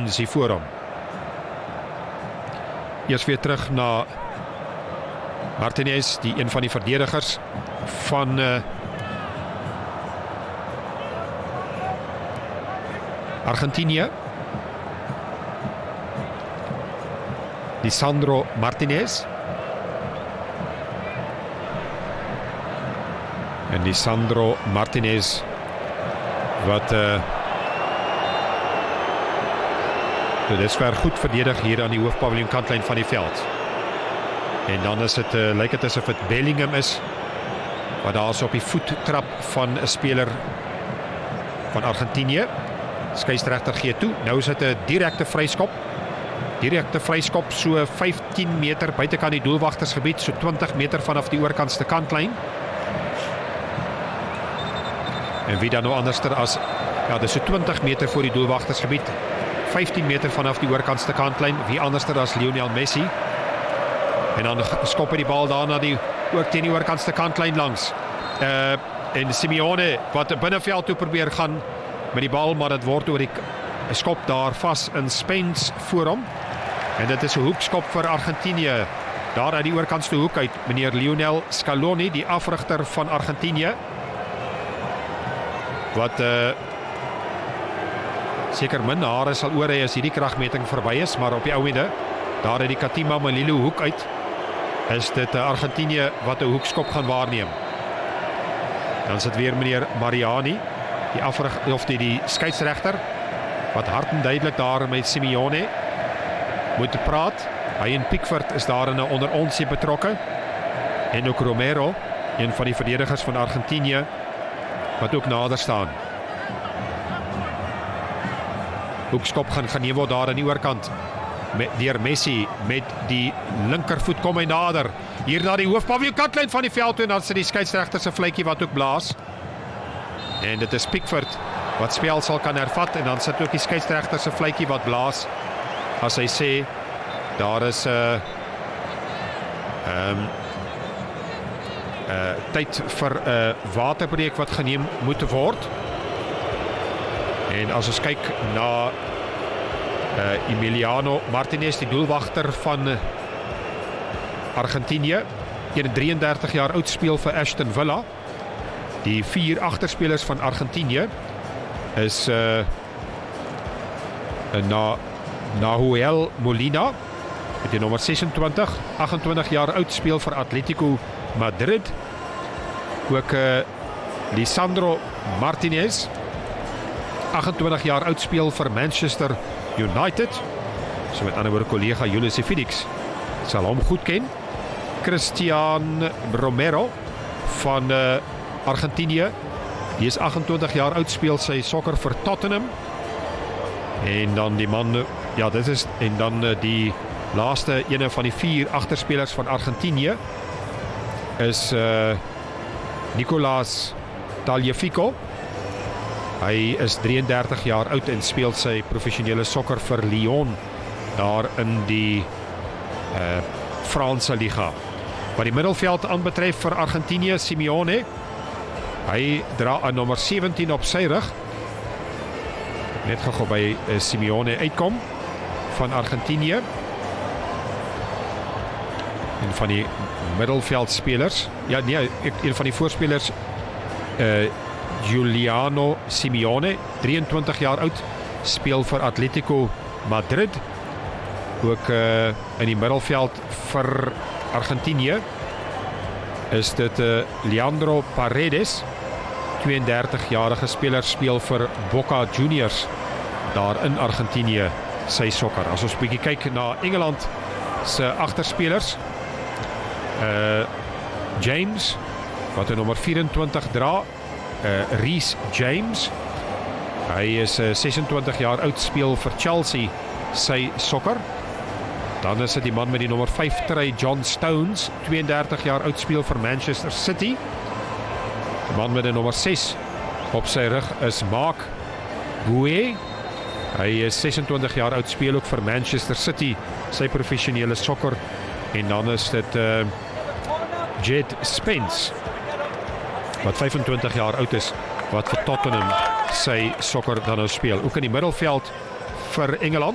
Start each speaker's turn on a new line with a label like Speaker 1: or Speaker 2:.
Speaker 1: Stones hier voor hom. Eers weer terug na Martinez, die een van die verdedigers van Argentinië. Lisandro Martinez. En Lisandro Martinez wat dit is ver goed verdedig hier aan die hoofpaviljoen kantlyn van die veld. En dan is het lyk dit asof het Bellingham is wat daar is op die voet trap van 'n speler van Argentinië. Skeieregter gee toe. Nou is dit 'n direkte vryskop. Direkte vryskop so 15 meter buitekant die doelwagtersgebied, so 20 meter vanaf die oorkantste kantlyn. En wie dan nou anderster as dis so 20 meter voor die doelwagtersgebied, 15 meter vanaf die oorkantste kantlyn, wie anderster as Lionel Messi. En dan skop hy die bal daar na die ook teen die oorkantste kantlyn langs. En Simeone wat binneveld toe probeer gaan met die bal, maar dit word oor die skop daar vas in Spence voor hom. En dit is 'n hoekskop vir Argentinië. Daar uit die oorkantste hoek uit, meneer Lionel Scaloni, die afrigter van Argentinië, wat seker min hare sal oor hy as hierdie kragmeting verby is, maar op die ou ende, daar uit die Katima Malilo hoek uit, is dit Argentinië wat 'n hoekskop gaan waarneem. Dan sit weer meneer Mariani, die skeieregter, wat hard en duidelik daar met Simeone moet praat. Hy en Pickford is daar in 'n onder onsie betrokke. En ook Romero, een van die verdedigers van Argentinië, wat ook nader staan. Hoekskop gaan geneem word daar aan die oorkant. Deur Messi met die linkervoet kom hy nader. Hier na die hoofpaviljoen kantlyn van die veld toe, en dan sit die skeieregter se fluitjie wat ook blaas. En dit is Pickford wat spel sal kan hervat, en dan sit ook die skeieregter se fluitjie wat blaas as hy sê daar is tyd vir 'n waterbreek wat geneem moet word. En as ons kyk na Emiliano Martinez, die doelwagter van Argentinië, 33 jaar oud, speel vir Aston Villa. Die 4 agterspelers van Argentinië is Nahuel Molina met die nommer 26, 28 jaar oud, speel vir Atletico Madrid. Ook Lisandro Martinez, 28 jaar oud, speel vir Manchester United. So met ander woorde, kollega Julius Felix sal hom goed ken. Christian Romero van Argentinië, die is 28 jaar oud, speel sy sokker vir Tottenham. En dan die man, en dan die laaste ene van die 4 agterspelers van Argentinië is Nicolás Tagliafico. Hy is 33 jaar oud en speel sy professionele sokker vir Lyon daar in die Franse liga. Wat die middelveld aanbetref vir Argentinië, Simeone, hy dra aan nommer 17 op sy rug. Net gou by Simeone uitkom van Argentinië. En van die middelveldspelers, een van die voorspelers, Juliano Simeone, 23 jaar oud, speel vir Atletico Madrid. Ook in die middelveld vir Argentinië is dit Leandro Paredes, 32-jarige speler, speel vir Boca Juniors daar in Argentinië sy sokker. As ons 'n bietjie kyk na Engeland se agterspelers, James wat nommer 24 dra, Reece James, hy is 26 jaar oud, speel vir Chelsea sy sokker. Dan is dit die man met die nommer 5 trui, John Stones, 32 jaar oud, speel vir Manchester City. Die man met die nommer 6 op sy rug is Mark Gué. Hy is 26 jaar oud, speel ook vir Manchester City sy professionele sokker. En dan is dit Jed Spence wat 25 jaar oud is, wat vir Tottenham sy sokker dan nou speel. Ook in die middelveld vir Engeland